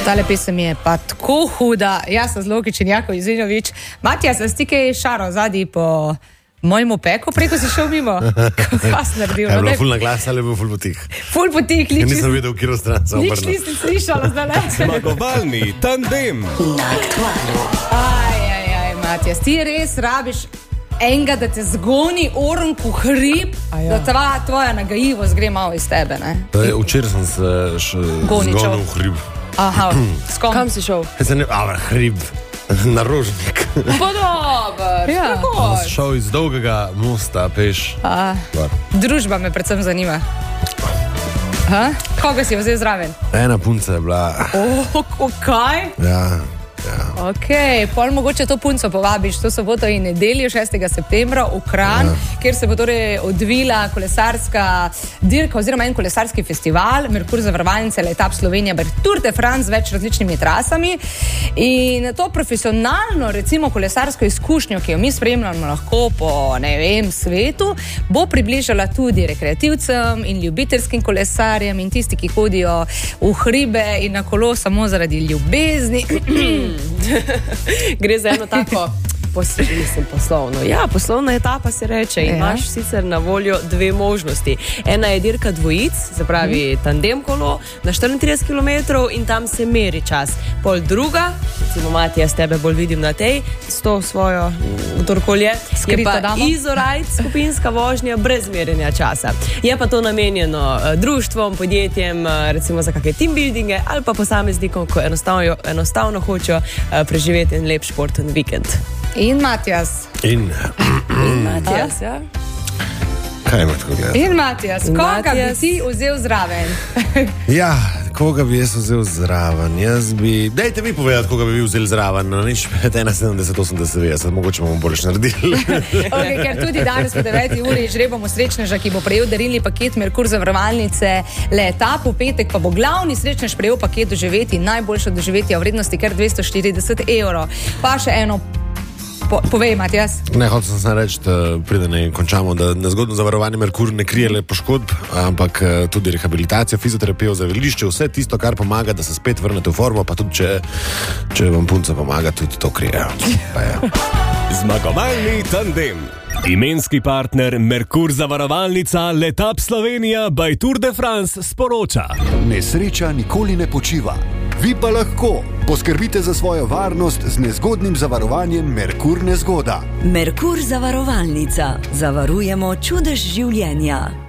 Tale pesem je pa tako huda. Jaz sem Zlokič in Jako Izinovič. Matija, sem ti kaj šaro zadnji po mojemu peku, preko si šel mimo? Kaj si naredil? Je bilo ful na glas ali je bil ful potih? Ful potih, Ja, nisem videl, v katero stran se obrnil. nič nisem slišala zdaj le. Zmagovalni tandem. Aj, Matija, ti res rabiš enega, da te zgoni orn v hrib, da tvoja nagajivost gre malo iz tebe, ne? Včeraj sem se Goničal. zgonil v hrib. Aha, s kom? Kam si šel? Hrib. Na Rožnik. Pa dober, Ja. Sem šel iz dolgega mosta, peš. Gor. Družba me predvsem zanima. Koga si vzel zraven? Ena punca je bila. Kaj? Ja. Ok, pol mogoče to punco povabiš to soboto in nedeljo 6. septembra v Kranj, kjer se bo torej odvila kolesarska dirka oziroma en kolesarski festival, Merkur zavarovalnice, Letap Slovenija, Tour de France z več različnimi trasami. In to profesionalno, recimo kolesarsko izkušnjo, ki jo mi spremljamo lahko po, ne vem, svetu, bo približala tudi rekreativcem in ljubiteljskim kolesarjem in tisti, ki hodijo v hribe in na kolo samo zaradi ljubezni. Gre za eno tako poslovno. Ja, poslovna etapa se reče. Imaš sicer na voljo dve možnosti. Ena je dirka dvojic, se pravi tandem kolo na 34 km in tam se meri čas. Pol druga, recimo Matija, s tebe bolj vidim na tej, s to svojo, kdorkoli je pa Izorajt, skupinska vožnja brez merjenja časa. Je pa to namenjeno društvom, podjetjem, recimo za kakšne team buildinge ali pa posameznikom, ko enostavno hočejo preživeti en lep športen vikend. In Matijas. In Matijas, ja. kaj ima tako gledati? In Matijas, koga bi ti vzel zraven? Ja, koga bi jaz vzel zraven? Dajte vi povedati, koga bi vi vzeli zraven. No, nič 71, 80, 90, mogoče bomo boljš naredili. Okay, ker tudi danes po 9. uri žrebamo srečneža, ki bo prejel darilni paket Merkur zavarovalnice Letap, v petek pa bo glavni srečnež prejel paket doživeti, najboljše doživetja v vrednosti kar 240 €. Pa še eno povej, Matijas. Ne, hotel sem reči, da preden ne končamo, da nezgodno zavarovanje Merkur ne krije le poškodb, ampak tudi rehabilitacijo, fizioterapijo, zdravilišče, vse tisto, kar pomaga, da se spet vrnete v formo, pa tudi če vam punca pomaga, tudi to krije. Zmagovalni tandem. Imenski partner Merkur zavarovalnica Letap Slovenija by Tour de France sporoča. Nesreča nikoli ne počiva. Vi pa lahko poskrbite za svojo varnost z nezgodnim zavarovanjem Merkur Nezgoda. Merkur zavarovalnica. Zavarujemo čudež življenja.